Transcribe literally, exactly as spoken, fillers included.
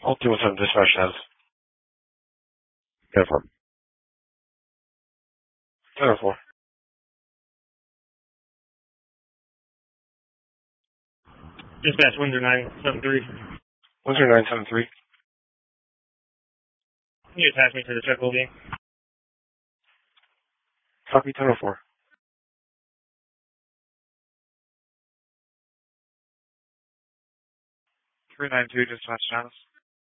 All two one seven dispatch status. Confirm. ten oh four. Dispatch Windsor nine seven three. Windsor nine seven three. Can you attach me to the check being? Copy ten oh four. three nine two dispatch status.